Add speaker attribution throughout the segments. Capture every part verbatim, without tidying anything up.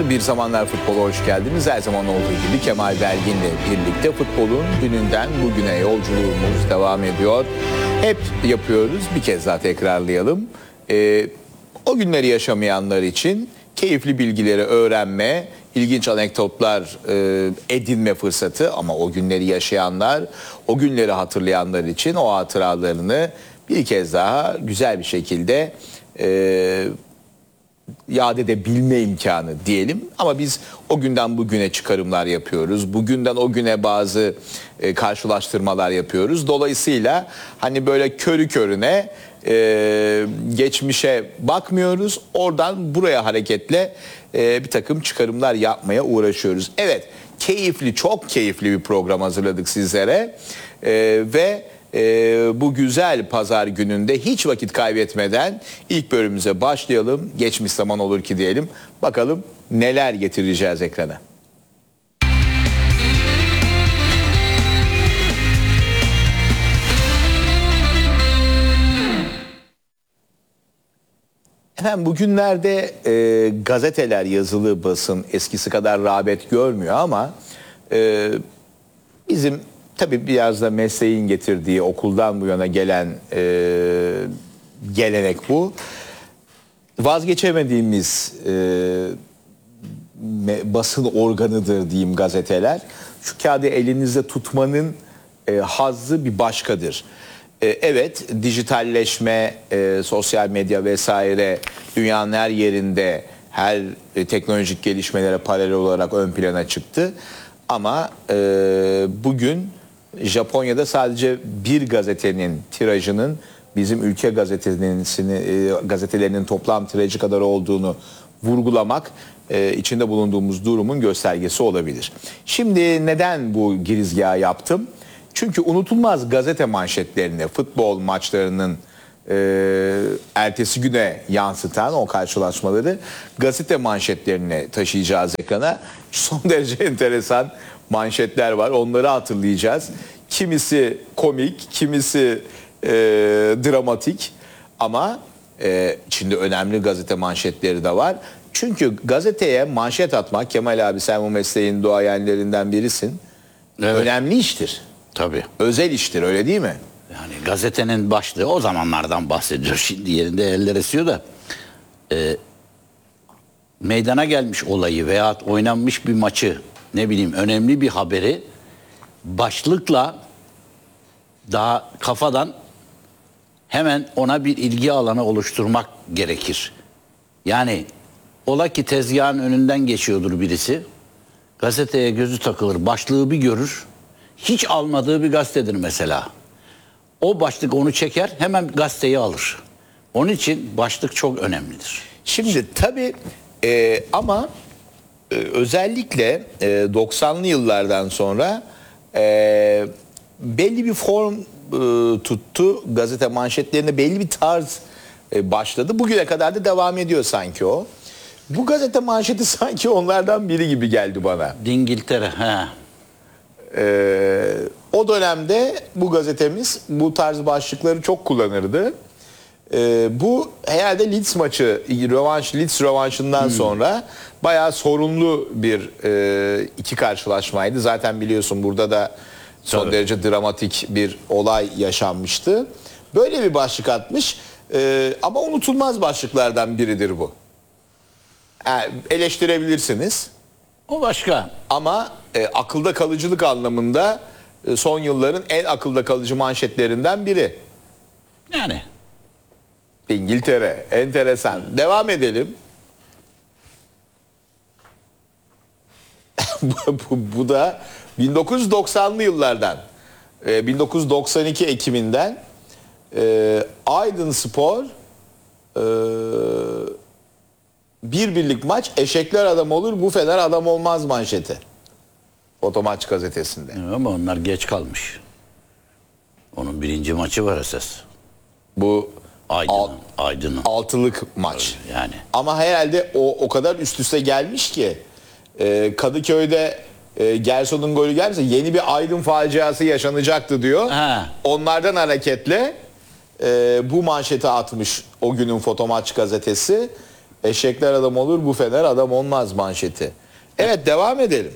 Speaker 1: Bir Zamanlar Futbol'a hoş geldiniz. Her zaman olduğu gibi Kemal Belgin'le birlikte futbolun dününden bugüne yolculuğumuz devam ediyor. Hep yapıyoruz, bir kez daha tekrarlayalım. Ee, o günleri yaşamayanlar için keyifli bilgileri öğrenme, ilginç anekdotlar e, edinme fırsatı, ama o günleri yaşayanlar, o günleri hatırlayanlar için o hatıralarını bir kez daha güzel bir şekilde e, yad edebilme imkanı diyelim. Ama biz o günden bugüne çıkarımlar yapıyoruz. Bugünden o güne bazı e, karşılaştırmalar yapıyoruz. Dolayısıyla hani böyle körü körüne e, geçmişe bakmıyoruz. Oradan buraya hareketle e, bir takım çıkarımlar yapmaya uğraşıyoruz. Evet, keyifli, çok keyifli bir program hazırladık sizlere. E, ve Ee, bu güzel pazar gününde hiç vakit kaybetmeden ilk bölümümüze başlayalım. Geçmiş zaman olur ki diyelim. Bakalım neler getireceğiz ekrana. Efendim, bugünlerde e, gazeteler, yazılı basın eskisi kadar rağbet görmüyor ama e, bizim tabii biraz da mesleğin getirdiği, okuldan bu yana gelen e, gelenek bu. Vazgeçemediğimiz e, me, basın organıdır diyeyim gazeteler. Şu kağıdı elinizde tutmanın e, hazzı bir başkadır. E, evet, dijitalleşme, e, sosyal medya vesaire dünyanın her yerinde her e, teknolojik gelişmelere paralel olarak ön plana çıktı. Ama e, bugün Japonya'da sadece bir gazetenin tirajının bizim ülke gazetelerinin, gazetelerinin toplam tirajı kadar olduğunu vurgulamak içinde bulunduğumuz durumun göstergesi olabilir. Şimdi neden bu girizgahı yaptım? Çünkü unutulmaz gazete manşetlerini, futbol maçlarının e, ertesi güne yansıtan o karşılaşmaları gazete manşetlerine taşıyacağız ekrana. Son derece enteresan manşetler var. Onları hatırlayacağız. Kimisi komik, kimisi e, dramatik, ama e, içinde önemli gazete manşetleri de var. Çünkü gazeteye manşet atmak, Kemal abi sen bu mesleğin duayenlerinden birisin. Evet. Önemli iştir.
Speaker 2: Tabii.
Speaker 1: Özel iştir, öyle değil mi?
Speaker 2: Yani gazetenin başlığı, o zamanlardan bahsediyor. Şimdi yerinde eller esiyor da e, meydana gelmiş olayı veya oynanmış bir maçı, ne bileyim önemli bir haberi başlıkla daha kafadan hemen ona bir ilgi alanı oluşturmak gerekir. Yani ola ki tezgahın önünden geçiyordur birisi, gazeteye gözü takılır, başlığı bir görür, hiç almadığı bir gazetedir mesela. O başlık onu çeker, hemen gazeteyi alır. Onun için başlık çok önemlidir.
Speaker 1: Şimdi tabii e, ama e, özellikle e, doksanlı yıllardan sonra e, belli bir form e, tuttu. Gazete manşetlerinde belli bir tarz e, başladı. Bugüne kadar da devam ediyor sanki o. Bu gazete manşeti sanki onlardan biri gibi geldi bana.
Speaker 2: İngiltere, he.
Speaker 1: Ee, o dönemde bu gazetemiz bu tarz başlıkları çok kullanırdı. Ee, bu herhalde Leeds maçı, rövanş, Leeds rövanşından hmm. sonra bayağı sorunlu bir e, iki karşılaşmaydı. Zaten biliyorsun burada da son Tabii. derece dramatik bir olay yaşanmıştı. Böyle bir başlık atmış ee, ama unutulmaz başlıklardan biridir bu. Yani eleştirebilirsiniz.
Speaker 2: O başka.
Speaker 1: Ama e, akılda kalıcılık anlamında e, son yılların en akılda kalıcı manşetlerinden biri.
Speaker 2: Yani.
Speaker 1: İngiltere. Enteresan. Devam edelim. bu, bu, bu da bin dokuz yüz doksanlı yıllardan. E, bin dokuz yüz doksan iki Ekim'inden e, Aydınspor e, bir birlik maç, eşekler adam olur, bu Fener adam olmaz manşeti. Fotomaç gazetesinde.
Speaker 2: Ama onlar geç kalmış. Onun birinci maçı var esas.
Speaker 1: Bu
Speaker 2: Aydın'ın.
Speaker 1: Al,
Speaker 2: Aydın'ın.
Speaker 1: Altılık maç.
Speaker 2: Öyle yani.
Speaker 1: Ama herhalde o o kadar üst üste gelmiş ki e, Kadıköy'de e, Gerson'un golü gelmişse yeni bir Aydın faciası yaşanacaktı diyor.
Speaker 2: Ha.
Speaker 1: Onlardan hareketle e, bu manşeti atmış o günün Fotomaç gazetesi. Eşekler adam olur, bu Fener adam olmaz manşeti. Evet, devam edelim.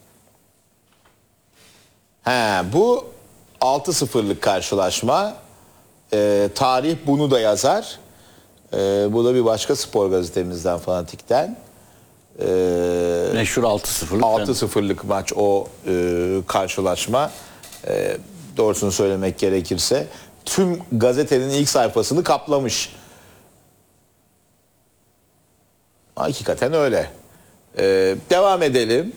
Speaker 1: He, bu altı sıfırlık karşılaşma. Ee, tarih bunu da yazar. Ee, bu da bir başka spor gazetemizden, Fanatik'ten. Ee,
Speaker 2: Meşhur altı sıfırlık.
Speaker 1: altı sıfırlık maç o e, karşılaşma. E, doğrusunu söylemek gerekirse tüm gazetenin ilk sayfasını kaplamış. Hakikaten öyle. E, devam edelim.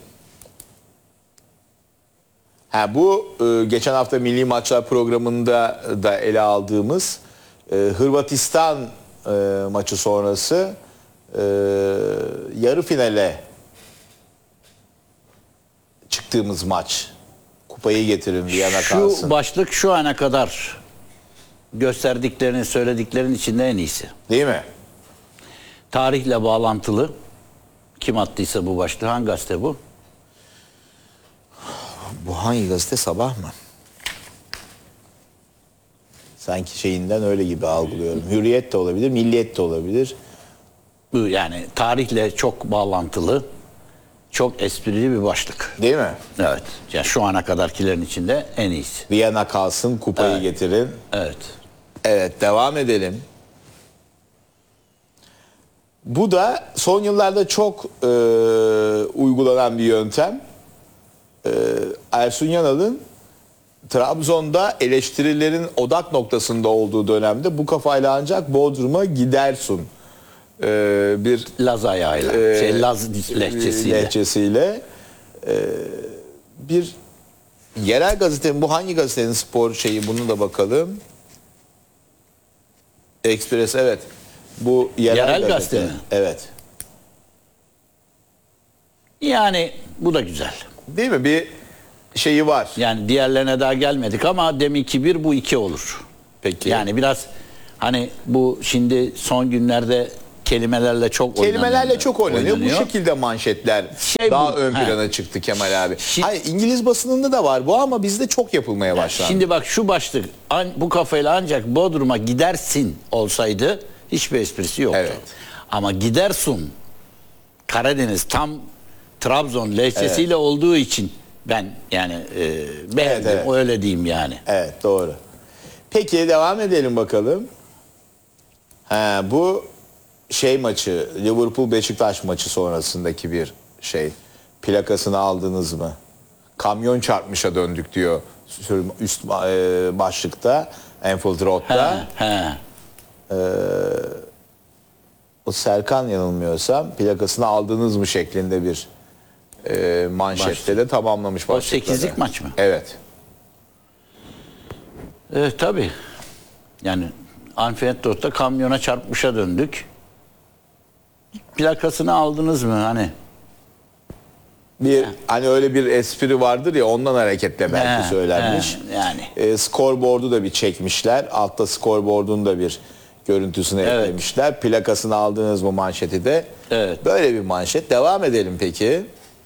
Speaker 1: Ha, bu e, geçen hafta Milli Maçlar programında da ele aldığımız e, Hırvatistan e, maçı sonrası e, yarı finale çıktığımız maç. Kupayı getirin Viyana kalsın.
Speaker 2: Şu başlık şu ana kadar gösterdiklerini, söylediklerin içinde en iyisi.
Speaker 1: Değil mi?
Speaker 2: Tarihle bağlantılı. Kim attıysa bu başlığı, hangi gazete bu?
Speaker 1: Bu hangi gazete, Sabah mı? Sanki şeyinden öyle gibi algılıyorum. Hürriyet de olabilir, Milliyet de olabilir.
Speaker 2: Bu yani tarihle çok bağlantılı, çok esprili bir başlık.
Speaker 1: Değil mi?
Speaker 2: Evet. Yani şu ana kadarkilerin içinde en iyisi.
Speaker 1: Viyana kalsın, kupayı
Speaker 2: Evet.
Speaker 1: getirin.
Speaker 2: Evet.
Speaker 1: Evet, devam edelim. Bu da son yıllarda çok e, uygulanan bir yöntem. E, Ersun Yanal'ın Trabzon'da eleştirilerin odak noktasında olduğu dönemde bu kafayla ancak Bodrum'a gidersun. E, bir
Speaker 2: Laz ayağıyla,
Speaker 1: e,
Speaker 2: şey Laz lehçesiyle.
Speaker 1: lehçesiyle. E, bir yerel gazetenin, bu hangi gazetenin spor şeyi, bunu da bakalım. Express, evet. Bu yerel,
Speaker 2: Yerel
Speaker 1: gazete.
Speaker 2: gazete mi?
Speaker 1: Evet.
Speaker 2: Yani bu da güzel.
Speaker 1: Değil mi? Bir şeyi var.
Speaker 2: Yani diğerlerine daha gelmedik ama deminki bir, bu iki olur.
Speaker 1: Peki.
Speaker 2: Yani biraz hani bu şimdi son günlerde kelimelerle çok
Speaker 1: Kelimelerle
Speaker 2: oynanıyor.
Speaker 1: çok oynanıyor. Bu şekilde manşetler
Speaker 2: Şey
Speaker 1: daha
Speaker 2: bu,
Speaker 1: ön
Speaker 2: he.
Speaker 1: plana çıktı Kemal abi.
Speaker 2: Şi-
Speaker 1: Hayır, İngiliz basınında da var bu ama bizde çok yapılmaya başlandı.
Speaker 2: Şimdi bak şu başlık an, bu kafayla ancak Bodrum'a gidersin olsaydı hiçbir esprisi yoktu.
Speaker 1: Evet.
Speaker 2: Ama gidersun Karadeniz tam Trabzon lehçesiyle olduğu için ben yani e, beğendim,
Speaker 1: Evet, evet.
Speaker 2: öyle diyeyim yani.
Speaker 1: Evet, doğru. Peki devam edelim bakalım. Ha, bu şey maçı, Liverpool Beşiktaş maçı sonrasındaki bir şey. Plakasını aldınız mı? Kamyon çarpmışa döndük diyor üst e, başlıkta, Anfield Road'da.
Speaker 2: He, he.
Speaker 1: O Serkan, yanılmıyorsam, plakasını aldınız mı şeklinde bir e, manşette de tamamlamış
Speaker 2: O
Speaker 1: başlıkları.
Speaker 2: sekizlik maç mı?
Speaker 1: Evet.
Speaker 2: Evet tabii. Yani Anfield Road'da kamyona çarpmışa döndük. Plakasını aldınız mı hani?
Speaker 1: Bir hani öyle bir espri vardır ya, ondan hareketle belki
Speaker 2: He,
Speaker 1: söylenmiş.
Speaker 2: he, yani.
Speaker 1: E, scoreboard'u da bir çekmişler. Altta scoreboard'un da bir görüntüsünü
Speaker 2: Evet.
Speaker 1: eklemişler. Plakasını aldınız mı manşeti de.
Speaker 2: Evet.
Speaker 1: Böyle bir manşet. Devam edelim peki.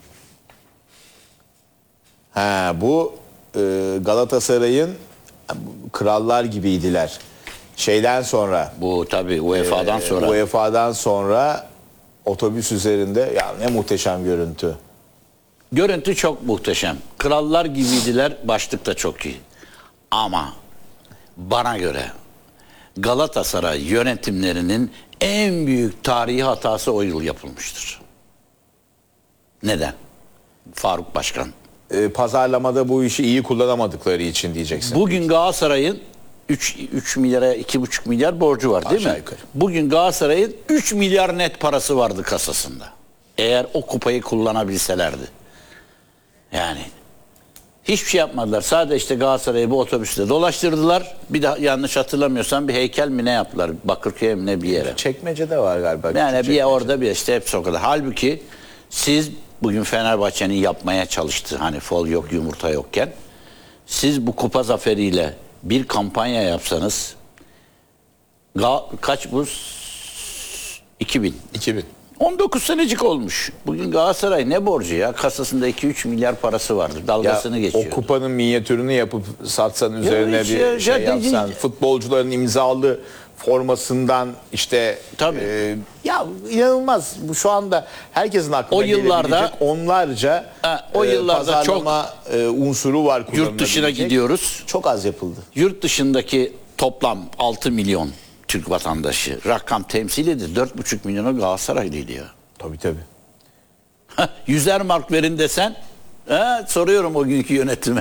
Speaker 1: Ha, bu e, Galatasaray'ın krallar gibiydiler. Şeyden sonra,
Speaker 2: Bu tabii U E F A'dan sonra.
Speaker 1: U E F A'dan sonra otobüs üzerinde, ya ne muhteşem görüntü.
Speaker 2: Görüntü çok muhteşem. Krallar gibiydiler, başlık da çok iyi. Ama bana göre Galatasaray yönetimlerinin en büyük tarihi hatası o yıl yapılmıştır. Neden? Faruk Başkan.
Speaker 1: E, pazarlamada bu işi iyi kullanamadıkları için diyeceksin.
Speaker 2: Bugün Galatasaray'ın üç milyara iki buçuk milyar borcu var değil
Speaker 1: Aşağı
Speaker 2: mi?
Speaker 1: yukarı.
Speaker 2: Bugün Galatasaray'ın üç milyar net parası vardı kasasında. Eğer o kupayı kullanabilselerdi. Yani hiçbir şey yapmadılar. Sadece işte Galatasaray'ı bu otobüste dolaştırdılar. Bir de yanlış hatırlamıyorsam bir heykel mi ne yaptılar? Bakırköy'e mi ne bir yere.
Speaker 1: Çekmece'de var galiba.
Speaker 2: Yani bir
Speaker 1: Küçük
Speaker 2: orada bir işte hepsi o kadar. Halbuki siz bugün Fenerbahçe'nin yapmaya çalıştığı, hani fol yok yumurta yokken, siz bu kupa zaferiyle bir kampanya yapsanız, Ga- kaç bu? iki bin.
Speaker 1: iki bin.
Speaker 2: on dokuz senecik olmuş. Bugün Galatasaray ne borcu ya? Kasasında iki üç milyar parası vardır.
Speaker 1: Ya,
Speaker 2: Dalgasını geçiyor.
Speaker 1: o kupanın minyatürünü yapıp satsan, üzerine
Speaker 2: hiç
Speaker 1: bir
Speaker 2: ya,
Speaker 1: şey
Speaker 2: ya,
Speaker 1: yapsan,
Speaker 2: değil.
Speaker 1: futbolcuların imzalı formasından işte
Speaker 2: Tabii.
Speaker 1: e, ya inanılmaz bu şu anda herkesin aklına
Speaker 2: O yıllarda-
Speaker 1: gelebilecek onlarca
Speaker 2: Ha, o
Speaker 1: e,
Speaker 2: yıllarda
Speaker 1: pazarlama e, unsuru var
Speaker 2: Yurt dışına
Speaker 1: kullanılabilecek.
Speaker 2: gidiyoruz.
Speaker 1: Çok az yapıldı.
Speaker 2: Yurt dışındaki toplam altı milyon Türk vatandaşı rakam temsil ediyor. dört buçuk milyonu Galatasaraylıydı ya.
Speaker 1: Tabii tabii.
Speaker 2: Yüzer mark verin desen, he, soruyorum o günkü yönetime.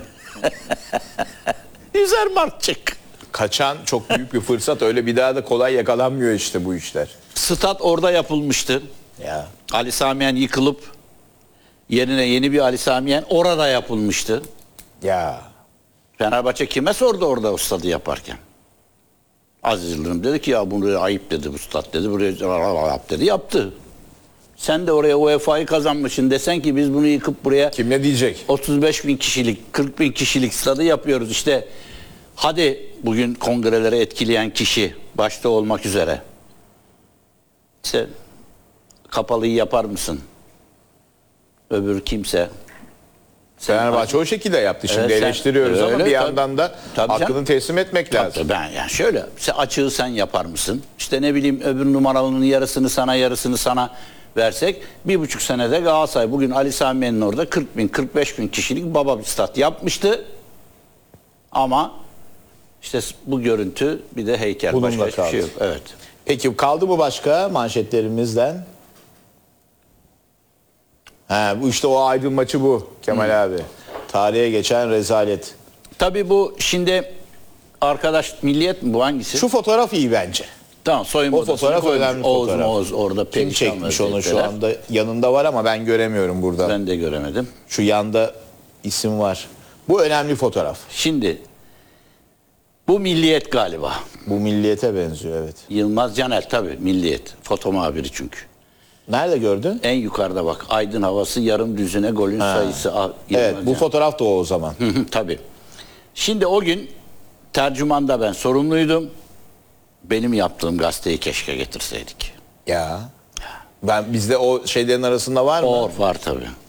Speaker 2: Yüzer mark çık.
Speaker 1: Kaçan çok büyük bir fırsat. Öyle bir daha da kolay yakalanmıyor işte bu işler.
Speaker 2: Stat orada yapılmıştı.
Speaker 1: Ya.
Speaker 2: Ali Samiyen yıkılıp yerine yeni bir Ali Samiyen orada yapılmıştı.
Speaker 1: Ya.
Speaker 2: Fenerbahçe kime sordu orada o stadı yaparken? Aziz Yıldırım dedi ki ya buraya ayıp dedi bu stat dedi. Buraya yap dedi. Yaptı. Sen de oraya U E F A'yı kazanmışsın desen ki biz bunu yıkıp buraya
Speaker 1: Kim ne diyecek?
Speaker 2: otuz beş bin kişilik, kırk bin kişilik stadı yapıyoruz. İşte hadi bugün kongreleri etkileyen kişi başta olmak üzere. İşte kapalıyı yapar mısın? Öbür kimse.
Speaker 1: Fenerbahçe o şekilde yaptı. Şimdi
Speaker 2: Evet, sen-
Speaker 1: eleştiriyoruz ama
Speaker 2: öyle,
Speaker 1: bir
Speaker 2: tabii.
Speaker 1: yandan da
Speaker 2: Tabii
Speaker 1: hakkını
Speaker 2: canım.
Speaker 1: teslim etmek lazım.
Speaker 2: Tabii ben yani şöyle sen açığı sen yapar mısın? İşte ne bileyim öbür numaralının yarısını sana yarısını sana versek bir buçuk senede Galatasaray bugün Ali Samiyen'in orada kırk bin kırk beş bin kişilik baba bir stat yapmıştı. Ama işte bu görüntü bir de heykel
Speaker 1: Bununla
Speaker 2: başka hiçbir şey
Speaker 1: kaldı.
Speaker 2: yok. Evet.
Speaker 1: Peki kaldı mı başka manşetlerimizden? Ha, bu işte o Aydın maçı bu Kemal abi. Tarihe geçen rezalet.
Speaker 2: Tabii bu şimdi arkadaş Milliyet mi bu hangisi?
Speaker 1: Şu fotoğraf iyi bence.
Speaker 2: Tamam soyunma
Speaker 1: O
Speaker 2: odasına
Speaker 1: fotoğraf
Speaker 2: koymuş.
Speaker 1: önemli
Speaker 2: Oğuz
Speaker 1: fotoğraf.
Speaker 2: Oğuz orada
Speaker 1: Kim
Speaker 2: perişan
Speaker 1: çekmiş onu şu
Speaker 2: vaziyetteler.
Speaker 1: anda? Yanında var ama ben göremiyorum burada.
Speaker 2: Ben de göremedim.
Speaker 1: Şu yanda isim var. Bu önemli fotoğraf.
Speaker 2: Şimdi bu Milliyet galiba.
Speaker 1: Bu milliyete benziyor evet.
Speaker 2: Yılmaz Caner tabii Milliyet. Foto muhabiri çünkü.
Speaker 1: Nerede gördün?
Speaker 2: En yukarıda bak. Aydın havası yarım düzine golün sayısı. Ah, Yılmaz
Speaker 1: Evet bu
Speaker 2: Caner.
Speaker 1: fotoğraf da o o zaman.
Speaker 2: Hı hı, tabii. Şimdi o gün tercümanda ben sorumluydum. Benim yaptığım gazeteyi keşke getirseydik.
Speaker 1: Ya. Ben bizde o şeylerin arasında var mı?
Speaker 2: O var tabii.